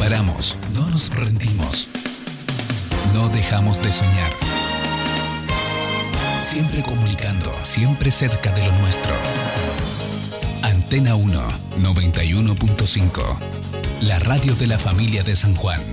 paramos, no nos rendimos. No dejamos de soñar. Siempre comunicando, siempre cerca de lo nuestro. Antena 1, 91.5. La radio de la familia de San Juan.